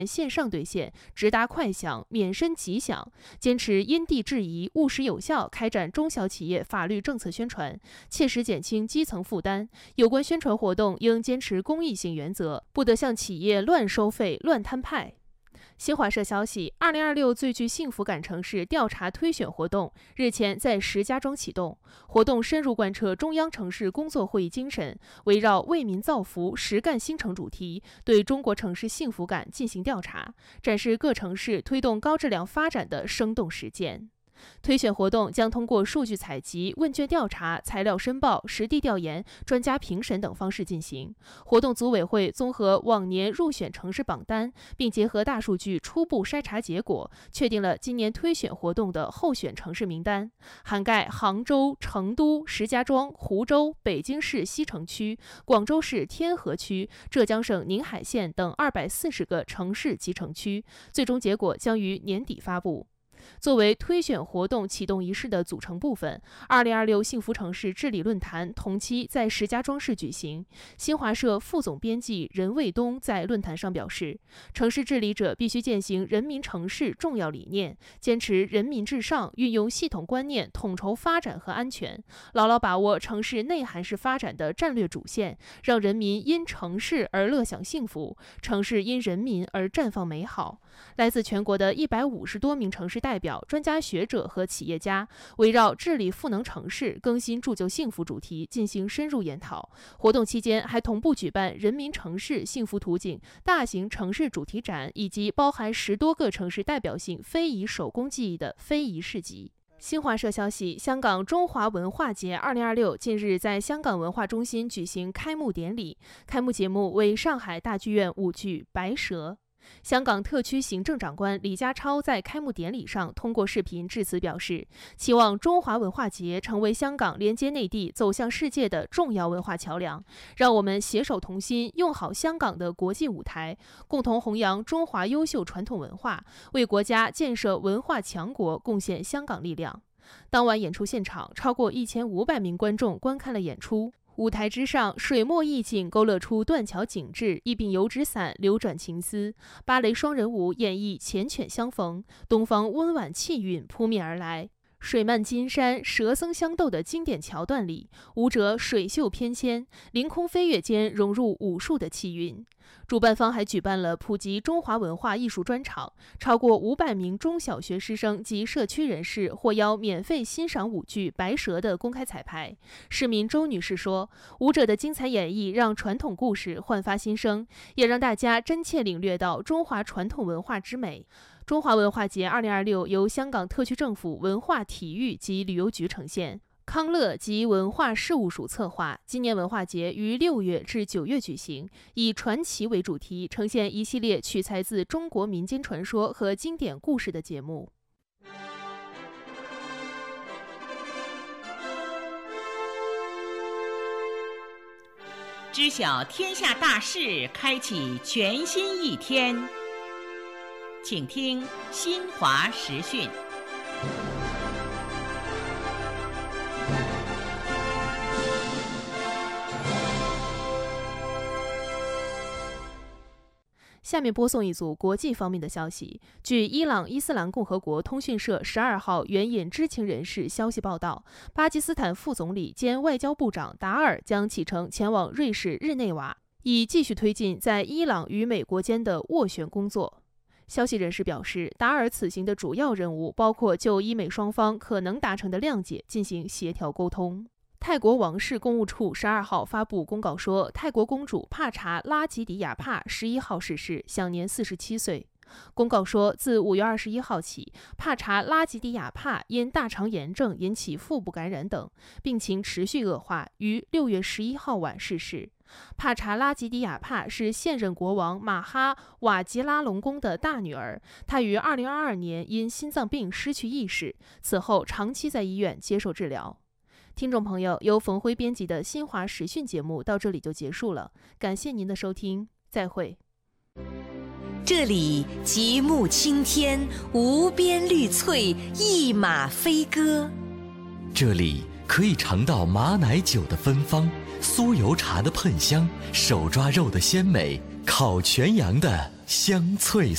线上兑现，直达快享，免申即享，坚持因地制宜、务实有效开展中小企业法律政策宣传，切实减轻基层负担。有关宣传活动应坚持公益性原则，不得向企业乱收费、乱摊派。新华社消息，2026最具幸福感城市调查推选活动日前在石家庄启动。活动深入贯彻中央城市工作会议精神，围绕为民造福、实干新城主题，对中国城市幸福感进行调查，展示各城市推动高质量发展的生动实践。推选活动将通过数据采集、问卷调查、材料申报、实地调研、专家评审等方式进行。活动组委会综合往年入选城市榜单，并结合大数据初步筛查结果，确定了今年推选活动的候选城市名单，涵盖杭州、成都、石家庄、湖州、北京市西城区、广州市天河区、浙江省宁海县等240个城市及城区。最终结果将于年底发布。作为推选活动启动仪式的组成部分，2026幸福城市治理论坛同期在石家庄市举行。新华社副总编辑任卫东在论坛上表示，城市治理者必须践行人民城市重要理念，坚持人民至上，运用系统观念统筹发展和安全，牢牢把握城市内涵式发展的战略主线，让人民因城市而乐享幸福，城市因人民而绽放美好。来自全国的150多名城市代表、专家学者和企业家围绕治理赋能城市、更新铸就幸福主题进行深入研讨。活动期间还同步举办人民城市幸福图景大型城市主题展，以及包含10多个城市代表性非遗手工技艺的非遗市集。新华社消息，香港中华文化节2026近日在香港文化中心举行开幕典礼，开幕节目为上海大剧院舞剧《白蛇》。香港特区行政长官李家超在开幕典礼上通过视频致辞表示，期望中华文化节成为香港连接内地走向世界的重要文化桥梁，让我们携手同心，用好香港的国际舞台，共同弘扬中华优秀传统文化，为国家建设文化强国贡献香港力量。当晚演出现场，超过1500名观众观看了演出。舞台之上，水墨意境勾勒出断桥景致，一柄油纸伞流转情思，芭蕾双人舞演绎缱绻相逢，东方温婉气韵扑面而来。水漫金山、蛇僧相斗的经典桥段里，舞者水袖翩跹，凌空飞跃间融入武术的气韵。主办方还举办了普及中华文化艺术专场，超过500名中小学师生及社区人士获邀免费欣赏舞剧《白蛇》的公开彩排。市民周女士说，舞者的精彩演绎让传统故事焕发新生，也让大家真切领略到中华传统文化之美。中华文化节2026由香港特区政府文化体育及旅游局呈现，康乐及文化事务署策划。今年文化节于6月至9月举行，以传奇为主题，呈现一系列取材自中国民间传说和经典故事的节目。 知晓天下大事，开启全新一天。请听新华时讯。 下面播送一组国际方面的消息。据伊朗伊斯兰共和国通讯社12号援引知情人士消息报道，巴基斯坦副总理兼外交部长达尔将启程前往瑞士日内瓦，以继续推进在伊朗与美国间的斡旋工作。消息人士表示，达尔此行的主要任务包括就伊美双方可能达成的谅解进行协调沟通。泰国王室公务处12号发布公告说，泰国公主帕查拉吉迪亚帕11号逝世，享年47岁。公告说，自5月21号起，帕查拉吉迪亚帕因大肠炎症引起腹部感染等，病情持续恶化，于6月11号晚逝世。帕查拉吉迪亚帕是现任国王马哈瓦吉拉隆功的大女儿，她于2022年因心脏病失去意识，此后长期在医院接受治疗。听众朋友，由冯辉编辑的新华时讯节目到这里就结束了，感谢您的收听，再会。 这里极目青天，无边绿翠，一马飞歌。 这里可以尝到马奶酒的芬芳，酥油茶的喷香，手抓肉的鲜美，烤全羊的香脆